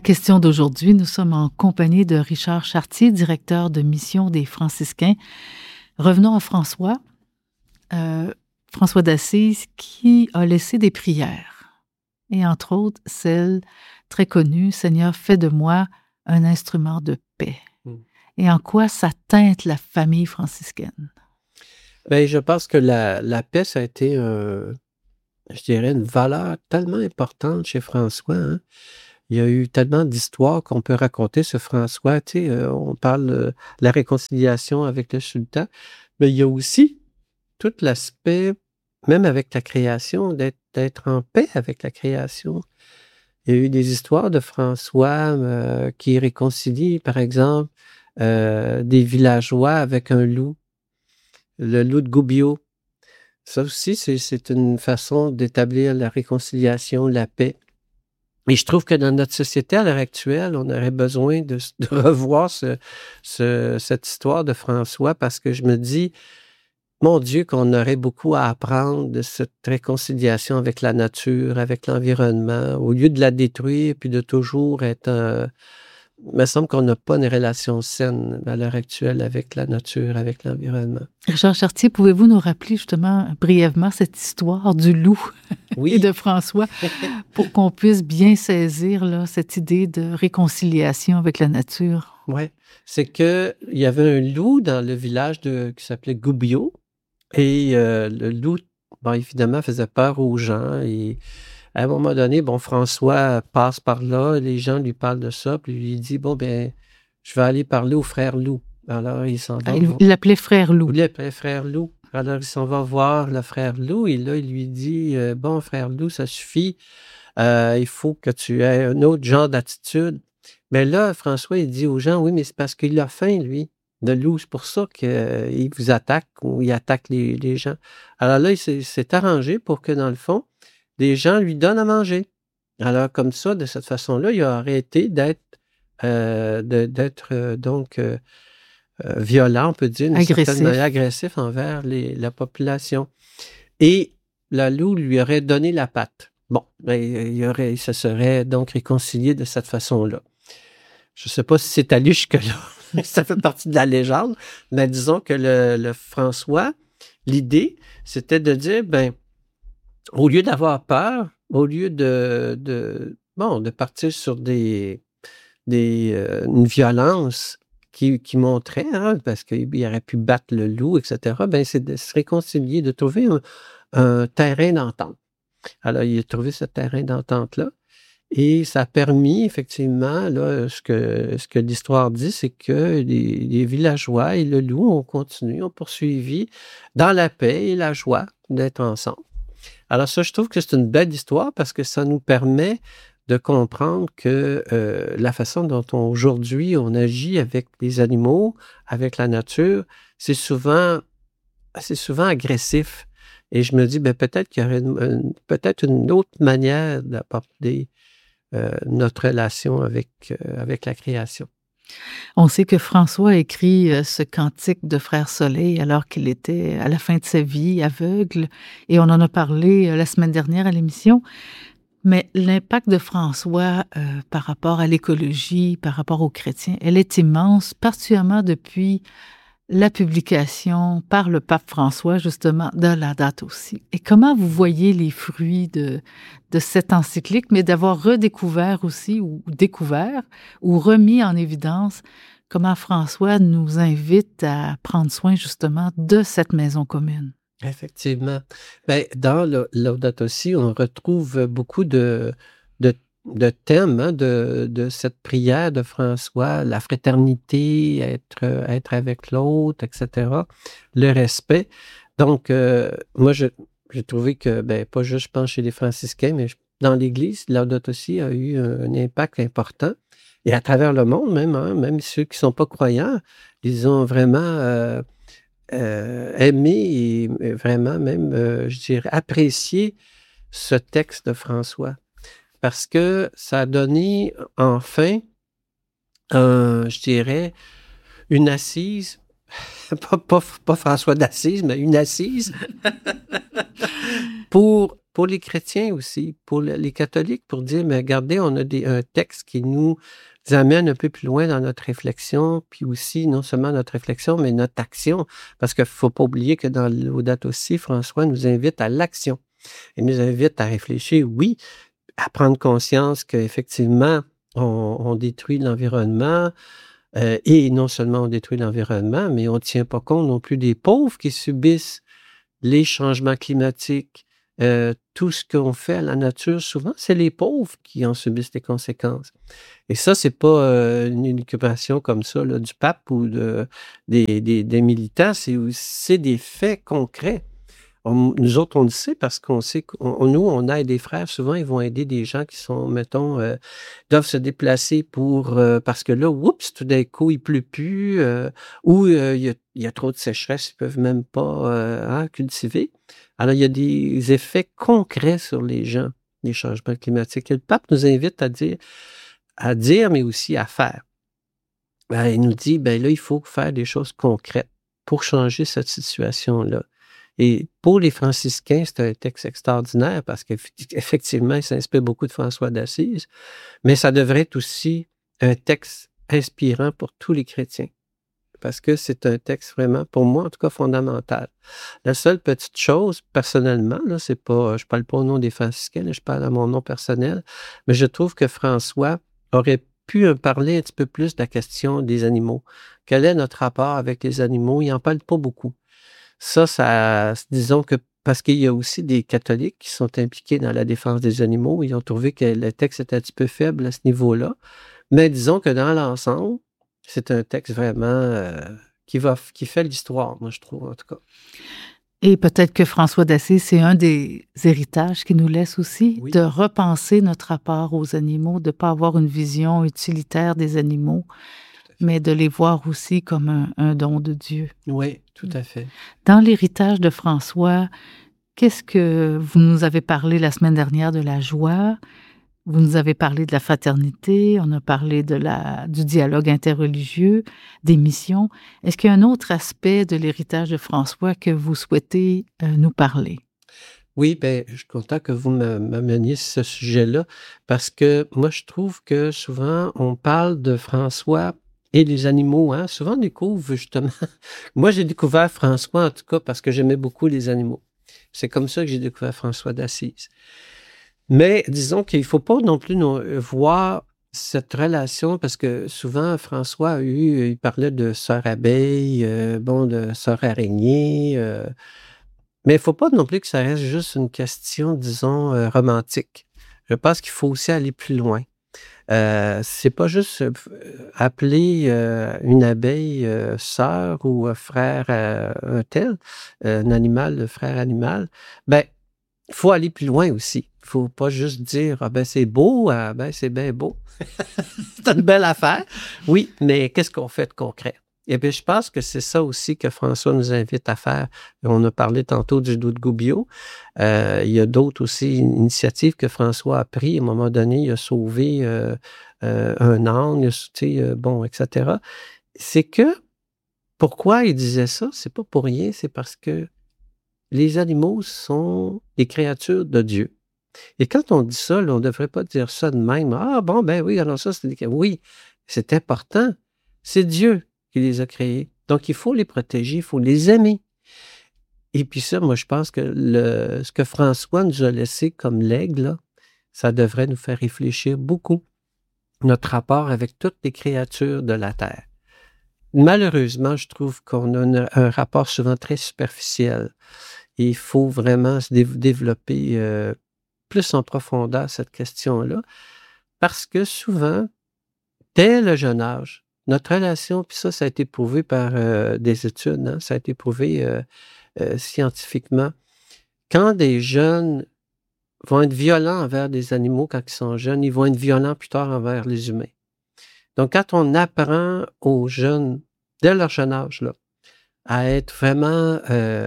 Question d'aujourd'hui, nous sommes en compagnie de Richard Chartier, directeur de mission des Franciscains. Revenons à François. François d'Assise qui a laissé des prières. Et entre autres, celle très connue, « Seigneur, fais de moi un instrument de paix ». Et en quoi ça teinte la famille franciscaine? Bien, je pense que la paix, ça a été, je dirais, une valeur tellement importante chez François. Hein? Il y a eu tellement d'histoires qu'on peut raconter sur François. Tu sais, on parle de la réconciliation avec le sultan, mais il y a aussi tout l'aspect, même avec la création, d'être en paix avec la création. Il y a eu des histoires de François qui réconcilie, par exemple, des villageois avec un loup, le loup de Gubbio. Ça aussi, c'est une façon d'établir la réconciliation, la paix. Et je trouve que dans notre société à l'heure actuelle, on aurait besoin de revoir cette histoire de François parce que je me dis, mon Dieu, qu'on aurait beaucoup à apprendre de cette réconciliation avec la nature, avec l'environnement, au lieu de la détruire puis de toujours être... Il me semble qu'on n'a pas une relation saine à l'heure actuelle avec la nature, avec l'environnement. Richard Chartier, pouvez-vous nous rappeler justement brièvement cette histoire du loup et de François pour qu'on puisse bien saisir là, cette idée de réconciliation avec la nature? Oui, c'est qu'il y avait un loup dans le village qui s'appelait Gubbio et le loup, bon, évidemment, faisait peur aux gens et à un moment donné, bon, François passe par là, les gens lui parlent de ça, puis lui dit, bon, ben, je vais aller parler au frère Loup. Alors, il s'en va. Il l'appelait frère Loup. Il l'appelait frère Loup. Alors, il s'en va voir le frère Loup, et là, il lui dit, bon, frère Loup, ça suffit, il faut que tu aies un autre genre d'attitude. Mais là, François, il dit aux gens, oui, mais c'est parce qu'il a faim, lui, de loup, c'est pour ça qu'il vous attaque, ou il attaque les gens. Alors là, il s'est arrangé pour que, dans le fond, des gens lui donnent à manger. Alors, comme ça, de cette façon-là, il a arrêté d'être violent, on peut dire, d'une certaine manière, agressif envers la population. Et la loup lui aurait donné la patte. Bon, il se serait donc réconcilié de cette façon-là. Je ne sais pas si c'est allé jusque-là. Ça fait partie de la légende. Mais disons que le François, l'idée, c'était de dire, ben, au lieu d'avoir peur, au lieu de partir sur une violence qui montrait, hein, parce qu'il aurait pu battre le loup, etc., ben, c'est de se réconcilier, de trouver un terrain d'entente. Alors, il a trouvé ce terrain d'entente-là et ça a permis, effectivement, là, ce que l'histoire dit, c'est que les villageois et le loup ont poursuivi dans la paix et la joie d'être ensemble. Alors ça, je trouve que c'est une belle histoire parce que ça nous permet de comprendre que la façon dont aujourd'hui on agit avec les animaux, avec la nature, c'est souvent agressif. Et je me dis, ben, peut-être qu'il y aurait peut-être une autre manière d'apporter notre relation avec la création. On sait que François a écrit ce cantique de Frère Soleil alors qu'il était à la fin de sa vie, aveugle, et on en a parlé la semaine dernière à l'émission. Mais l'impact de François par rapport à l'écologie, par rapport aux chrétiens, elle est immense, particulièrement depuis la publication par le pape François, justement, de la date aussi. Et comment vous voyez les fruits de cette encyclique, mais d'avoir redécouvert aussi, ou découvert, ou remis en évidence comment François nous invite à prendre soin, justement, de cette maison commune? Effectivement. Bien, dans Laudato Si', on retrouve beaucoup de thèmes hein, de cette prière de François, la fraternité, être avec l'autre, etc., le respect. Donc, moi, j'ai trouvé que, ben, pas juste, je pense, chez les franciscains, mais dans l'Église, Laudato Si' a eu un impact important. Et à travers le monde, même, hein, même ceux qui ne sont pas croyants, ils ont vraiment aimé et vraiment même, je dirais, apprécié ce texte de François. Parce que ça a donné enfin, je dirais, une assise, pas François d'Assise, mais une assise pour pour les chrétiens aussi, pour les catholiques, pour dire, mais regardez, on a un texte qui nous amène un peu plus loin dans notre réflexion, puis aussi, non seulement notre réflexion, mais notre action, parce qu'il ne faut pas oublier que dans Laudato Si, François nous invite à l'action. Il nous invite à réfléchir, oui, à prendre conscience qu'effectivement, on détruit l'environnement, et non seulement on détruit l'environnement, mais on ne tient pas compte non plus des pauvres qui subissent les changements climatiques, tout ce qu'on fait à la nature, souvent, c'est les pauvres qui en subissent les conséquences. Et ça, c'est pas une occupation comme ça là, du pape ou des militants, c'est des faits concrets. Nous autres, on le sait parce qu'on sait nous, on aide des frères. Souvent, ils vont aider des gens qui sont, mettons, doivent se déplacer parce que là, oups, tout d'un coup, il pleut plus, ou il y a trop de sécheresse, ils peuvent même pas cultiver. Alors, il y a des effets concrets sur les gens, les changements climatiques. Et le pape nous invite à dire, mais aussi à faire. Il nous dit, là, il faut faire des choses concrètes pour changer cette situation-là. Et pour les franciscains, c'est un texte extraordinaire parce qu'effectivement, il s'inspire beaucoup de François d'Assise, mais ça devrait être aussi un texte inspirant pour tous les chrétiens parce que c'est un texte vraiment, pour moi, en tout cas, fondamental. La seule petite chose, personnellement, là, c'est pas, je parle pas au nom des franciscains, là, je parle à mon nom personnel, mais je trouve que François aurait pu parler un petit peu plus de la question des animaux. Quel est notre rapport avec les animaux? Il n'en parle pas beaucoup. Ça, disons que parce qu'il y a aussi des catholiques qui sont impliqués dans la défense des animaux, ils ont trouvé que le texte était un petit peu faible à ce niveau-là. Mais disons que dans l'ensemble, c'est un texte vraiment qui fait l'histoire, moi je trouve en tout cas. Et peut-être que François d'Assise, c'est un des héritages qu'il nous laisse aussi, Oui. de repenser notre rapport aux animaux, de ne pas avoir une vision utilitaire des animaux, mais de les voir aussi comme un don de Dieu. Oui, tout à fait. Dans l'héritage de François, qu'est-ce que vous nous avez parlé la semaine dernière de la joie? Vous nous avez parlé de la fraternité, on a parlé du dialogue interreligieux, des missions. Est-ce qu'il y a un autre aspect de l'héritage de François que vous souhaitez nous parler? Oui, je suis content que vous m'ameniez ce sujet-là parce que moi, je trouve que souvent, on parle de François et les animaux, hein. Souvent, on découvre justement... Moi, j'ai découvert François, en tout cas, parce que j'aimais beaucoup les animaux. C'est comme ça que j'ai découvert François d'Assise. Mais disons qu'il ne faut pas non plus voir cette relation, parce que souvent, François il parlait de sœur abeille, de sœur araignée, mais il ne faut pas non plus que ça reste juste une question, disons, romantique. Je pense qu'il faut aussi aller plus loin. C'est pas juste appeler une abeille sœur ou frère un tel, un animal, frère animal. Il faut aller plus loin aussi. Il ne faut pas juste dire c'est beau, c'est bien beau. C'est une belle affaire. Oui, mais qu'est-ce qu'on fait de concret? Et bien, je pense que c'est ça aussi que François nous invite à faire. On a parlé tantôt du dos de Gubbio. Il y a d'autres aussi initiatives que François a prises. À un moment donné, il a sauvé un âne, etc. C'est que, pourquoi il disait ça? C'est pas pour rien, c'est parce que les animaux sont des créatures de Dieu. Et quand on dit ça, là, on ne devrait pas dire ça de même. Oui, alors ça, c'est des... Oui, c'est important. C'est Dieu qui les a créés. Donc, il faut les protéger, il faut les aimer. Et puis ça, moi, je pense que ce que François nous a laissé comme legs, là, ça devrait nous faire réfléchir beaucoup notre rapport avec toutes les créatures de la Terre. Malheureusement, je trouve qu'on a un rapport souvent très superficiel. Et il faut vraiment se développer plus en profondeur cette question-là, parce que souvent, dès le jeune âge, notre relation, puis ça a été prouvé par des études, hein, ça a été prouvé scientifiquement, quand des jeunes vont être violents envers des animaux quand ils sont jeunes, ils vont être violents plus tard envers les humains. Donc, quand on apprend aux jeunes, dès leur jeune âge, là, à être vraiment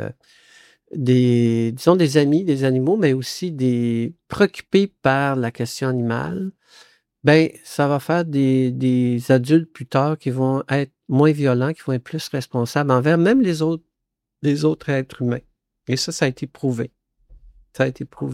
des amis des animaux, mais aussi des préoccupés par la question animale, ça va faire des adultes plus tard qui vont être moins violents, qui vont être plus responsables envers même les autres êtres humains. Et ça a été prouvé. Ça a été prouvé.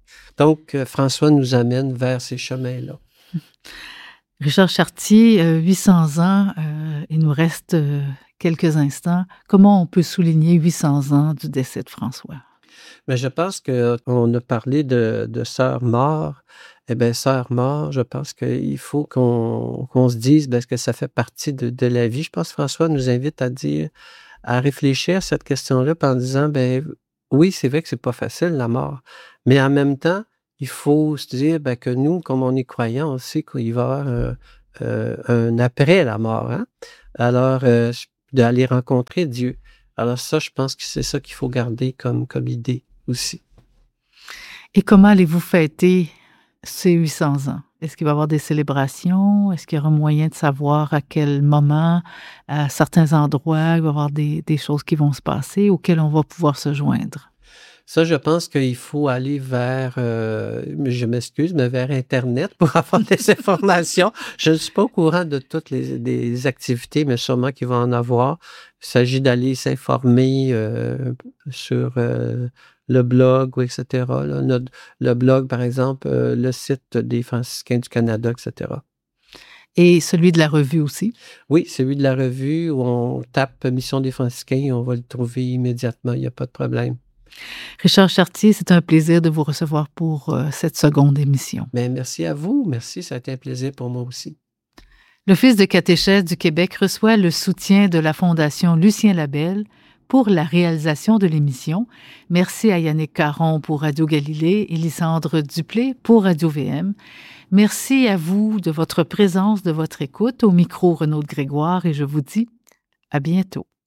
Donc, François nous amène vers ces chemins-là. Richard Chartier, 800 ans, il nous reste quelques instants. Comment on peut souligner 800 ans du décès de François? Mais je pense qu'on a parlé de Sœur Mort. Eh bien, Sœur Mort, je pense qu'il faut qu'on se dise parce que ça fait partie de la vie. Je pense que François nous invite à réfléchir à cette question-là en disant, ben oui, c'est vrai que c'est pas facile, la mort. Mais en même temps, il faut se dire que nous, comme on est croyants, on sait qu'il va y avoir un après la mort. Hein? Alors, d'aller rencontrer Dieu. Alors ça, je pense que c'est ça qu'il faut garder comme idée aussi. Et comment allez-vous fêter ces 800 ans? Est-ce qu'il va y avoir des célébrations? Est-ce qu'il y aura moyen de savoir à quel moment, à certains endroits, il va y avoir des choses qui vont se passer auxquelles on va pouvoir se joindre? Ça, je pense qu'il faut aller vers, je m'excuse, mais vers Internet pour avoir des informations. Je ne suis pas au courant de toutes les activités, mais sûrement qu'il va en avoir. Il s'agit d'aller s'informer sur le blog, etc. Là, le blog, par exemple, le site des Franciscains du Canada, etc. Et celui de la revue aussi? Oui, celui de la revue où on tape Mission des Franciscains et on va le trouver immédiatement, il n'y a pas de problème. Richard Chartier, c'est un plaisir de vous recevoir pour cette seconde émission. Bien, merci à vous. Merci, ça a été un plaisir pour moi aussi. L'Office de catéchèse du Québec reçoit le soutien de la Fondation Lucien Labelle pour la réalisation de l'émission. Merci à Yannick Caron pour Radio Galilée et Lysandre Duplé pour Radio-VM. Merci à vous de votre présence, de votre écoute. Au micro, Renaud Grégoire, et je vous dis à bientôt.